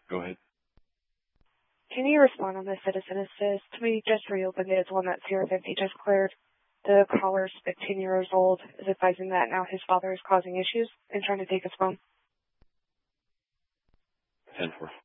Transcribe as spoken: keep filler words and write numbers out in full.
Go ahead. Can you respond on the citizen assist? We just reopened it. It's one that Sierra fifty just cleared. The caller's fifteen years old, is advising that now his father is causing issues and trying to take his phone. ten four.